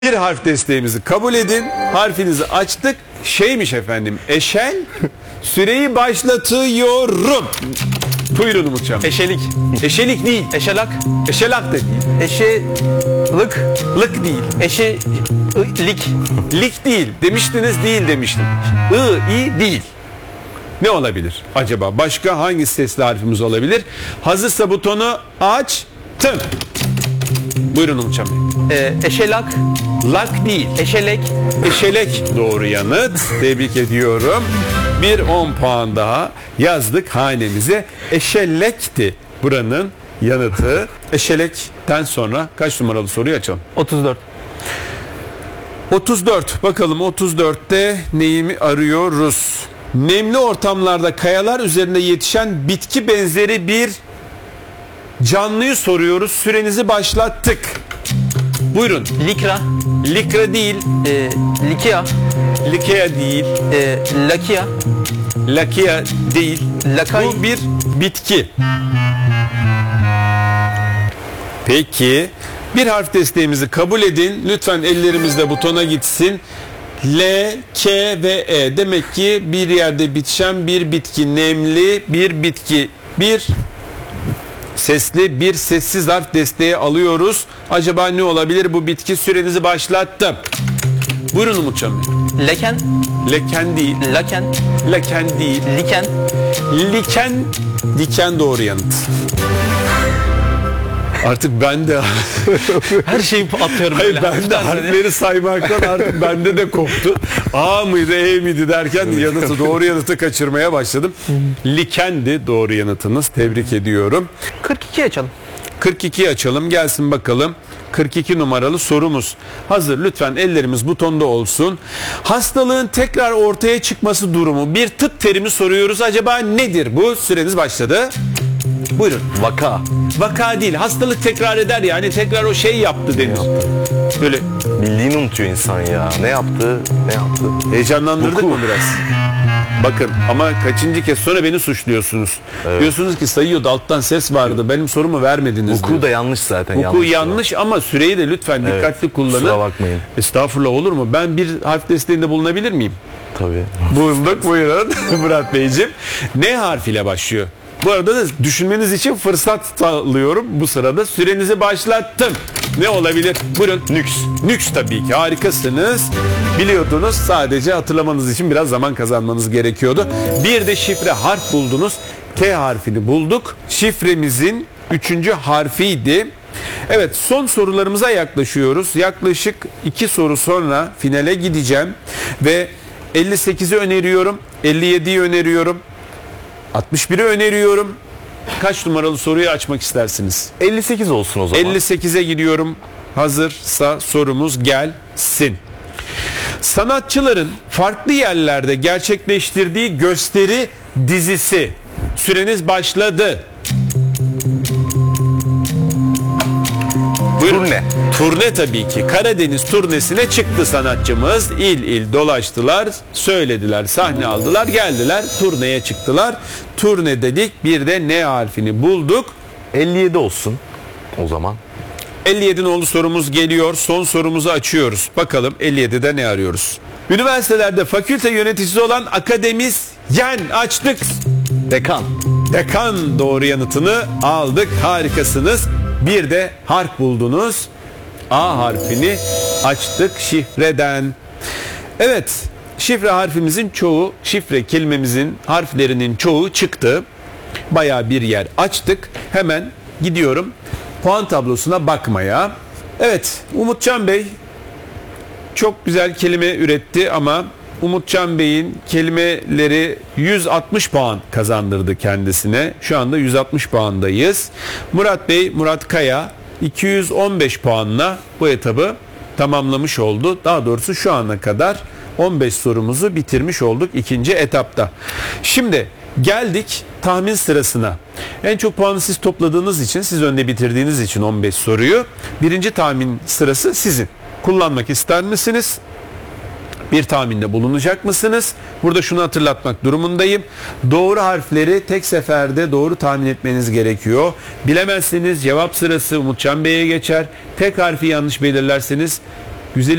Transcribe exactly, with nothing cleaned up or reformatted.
Bir harf desteğimizi kabul edin. Harfinizi açtık. Şeymiş efendim. Eşel. Süreyi başlatıyorum. Buyurun Umutcan. Eşelik. Eşelik değil. Eşelak. Eşelak da değil. Eşelık. Lık değil. Eşelik. Lik değil. Demiştiniz, değil demiştim. I, i değil. Ne olabilir acaba? Başka hangi sesli harfimiz olabilir? Hazırsa butonu açtım. Buyurun Umutcan Bey. Ee, eşelak. Lak değil. Eşelek. Eşelek doğru yanıt. Tebrik ediyorum. Bir on puan daha yazdık hanemize. Eşelekti buranın yanıtı. Eşelekten sonra kaç numaralı soruyu açalım? otuz dört. otuz dört. Bakalım otuz dörtte neyimi arıyoruz? Nemli ortamlarda kayalar üzerinde yetişen bitki benzeri bir canlıyı soruyoruz. Sürenizi başlattık. Buyurun. Likra. Likra değil. E, likia. Likea değil. E, lakia. Lakia değil. Lakay. Bu bir bitki. Peki. Bir harf desteğimizi kabul edin. Lütfen ellerimizle butona gitsin. L, K ve E. Demek ki bir yerde bitişen bir bitki. Nemli bir bitki. Bir sesli bir sessiz harf desteği alıyoruz. Acaba ne olabilir bu bitki? Sürenizi başlattım. Buyurun Umutcan Bey. Leken. Leken değil. Laken. Leken değil. Liken. Liken. Diken doğru yanıt. Artık ben de Her şeyi atıyorum. hayır böyle. ben de harfleri saymaktan artık bende de koptu. A mıydı E miydi derken yanıtı doğru yanıtı kaçırmaya başladım. Likendi doğru yanıtınız. Tebrik ediyorum. kırk iki açalım. kırk ikiyi açalım gelsin bakalım. kırk iki numaralı sorumuz. Hazır, lütfen ellerimiz butonda olsun. Hastalığın tekrar ortaya çıkması durumu. Bir tıp terimi soruyoruz. Acaba nedir bu? Süreniz başladı. Buyurun. Vaka. Vaka değil. Hastalık tekrar eder yani. Tekrar o şey yaptı denir. Böyle Bildiğini unutuyor insan ya. Ne yaptı? Ne yaptı? heyecanlandırdık Vuku. mı biraz? Bakın ama kaçıncı kez sonra beni suçluyorsunuz. Evet. Diyorsunuz ki sayıyordu, alttan ses vardı. Benim sorumu vermediniz. Vuku da yanlış zaten. Hukuku yanlış, yanlış ama süreyi de lütfen Evet, dikkatli kullanın. kusura bakmayın. Estağfurullah, olur mu? Ben bir harf desteğinde bulunabilir miyim? Tabii. Bulunduk, buyurun Murat Beyciğim. N harfiyle başlıyor. Bu arada da düşünmeniz için fırsat sağlıyorum. Bu sırada sürenizi başlattım. Ne olabilir? Buyurun. Nüks. Nüks tabii ki. Harikasınız. Biliyordunuz. Sadece hatırlamanız için biraz zaman kazanmanız gerekiyordu. Bir de şifre harf buldunuz. T harfini bulduk. Şifremizin üçüncü harfiydi. Evet, son sorularımıza yaklaşıyoruz. Yaklaşık iki soru sonra finale gideceğim. Ve elli sekizi öneriyorum. elli yediyi öneriyorum. altmış biri öneriyorum. Kaç numaralı soruyu açmak istersiniz? elli sekiz olsun o zaman. elli sekize gidiyorum. Hazırsa sorumuz gelsin. Sanatçıların farklı yerlerde gerçekleştirdiği gösteri dizisi. Süreniz başladı. Buyurun. Turne. Turne tabii ki. Karadeniz turnesine çıktı sanatçımız. İl il dolaştılar, söylediler, sahne aldılar, geldiler, turneye çıktılar. Turne dedik, bir de N harfini bulduk. elli yedi olsun o zaman. elli yedi nolu sorumuz geliyor. Son sorumuzu açıyoruz. Bakalım elli yedide ne arıyoruz? Üniversitelerde fakülte yöneticisi olan akademisyen açtık. Dekan. Dekan doğru yanıtını aldık. Harikasınız. Bir de harf buldunuz. A harfini açtık şifreden. Evet, şifre harfimizin çoğu, şifre kelimemizin harflerinin çoğu çıktı. Bayağı bir yer açtık. Hemen gidiyorum puan tablosuna bakmaya. Evet, Umutcan Bey çok güzel kelime üretti ama Umutcan Bey'in kelimeleri yüz altmış puan kazandırdı kendisine. Şu anda yüz altmış puandayız. Murat Bey, Murat Kaya iki yüz on beş puanla bu etabı tamamlamış oldu. Daha doğrusu şu ana kadar on beş sorumuzu bitirmiş olduk ikinci etapta. Şimdi geldik tahmin sırasına. En çok puanı siz topladığınız için, siz önde bitirdiğiniz için on beş soruyu, birinci tahmin sırası sizin. Kullanmak ister misiniz? Bir tahminde bulunacak mısınız? Burada şunu hatırlatmak durumundayım. Doğru harfleri tek seferde doğru tahmin etmeniz gerekiyor. Bilemezseniz cevap sırası Umutcan Bey'e geçer. Tek harfi yanlış belirlerseniz Güzel